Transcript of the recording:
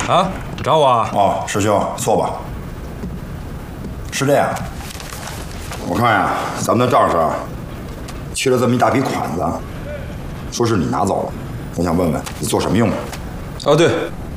啊，找我啊？ 哦，师兄，坐吧。是这样，我看呀，咱们的账上缺了这么一大笔款子，说是你拿走了，我想问问你做什么用的？ 哦，对，